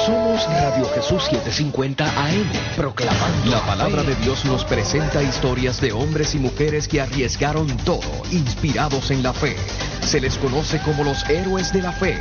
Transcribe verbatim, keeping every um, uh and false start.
Somos Radio Jesús setecientos cincuenta A M, proclamando la palabra de Dios. Nos presenta historias de hombres y mujeres que arriesgaron todo, inspirados en la fe. Se les conoce como los héroes de la fe.